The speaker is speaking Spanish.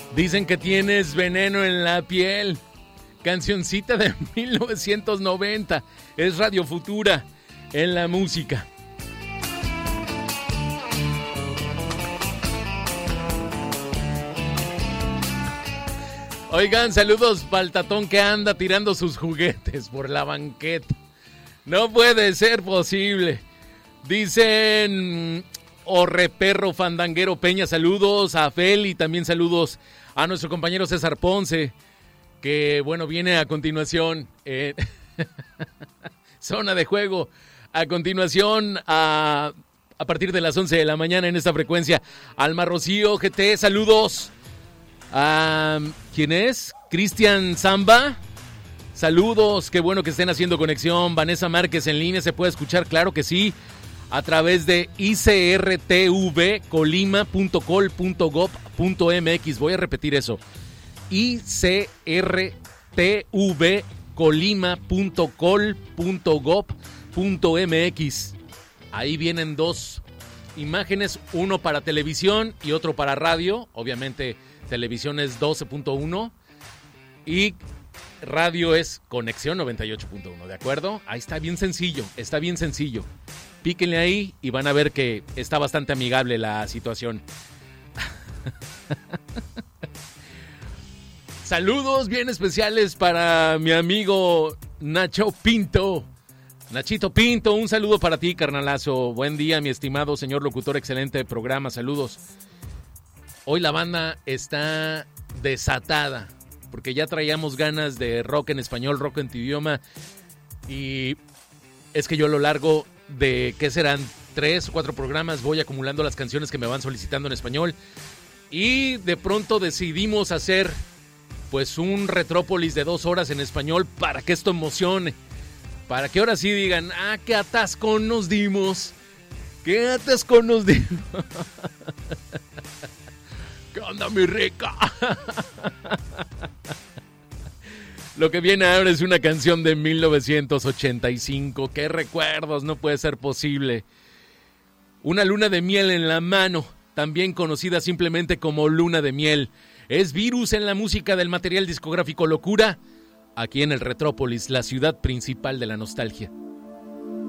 Dicen que tienes veneno en la piel. Cancioncita de 1990. Es Radio Futura en la música. Oigan, saludos para el tatón que anda tirando sus juguetes por la banqueta. No puede ser posible. Dicen, Perro Fandanguero Peña, saludos a Feli, también saludos a nuestro compañero César Ponce, que bueno, viene a continuación, zona de juego, a continuación a partir de las 11 de la mañana en esta frecuencia. Alma Rocío GT, saludos. ¿Quién es? Cristian Zamba, saludos, qué bueno que estén haciendo conexión. Vanessa Márquez en línea, ¿se puede escuchar? Claro que sí, a través de icrtv.colima.gov.mx. Voy a repetir eso, icrtv.colima.gov.mx. Ahí vienen dos imágenes, uno para televisión y otro para radio. Obviamente televisión es 12.1 y radio es Conexión 98.1, ¿de acuerdo? Ahí está bien sencillo, Píquenle ahí y van a ver que está bastante amigable la situación. Saludos bien especiales para mi amigo Nachito Pinto, un saludo para ti, carnalazo. Buen día, mi estimado señor locutor, excelente programa, saludos. Hoy la banda está desatada, porque ya traíamos ganas de rock en español, rock en tu idioma, y es que yo a lo largo de, ¿qué serán? 3 o 4 programas voy acumulando las canciones que me van solicitando en español, y de pronto decidimos hacer pues un Retrópolis de 2 horas en español para que esto emocione, para que ahora sí digan, qué atasco nos dimos, ¿Qué onda, mi rica? Lo que viene ahora es una canción de 1985. ¡Qué recuerdos! No puede ser posible. Una luna de miel en la mano, también conocida simplemente como Luna de Miel. Es Virus en la música del material discográfico Locura, aquí en el Retrópolis, la ciudad principal de la nostalgia.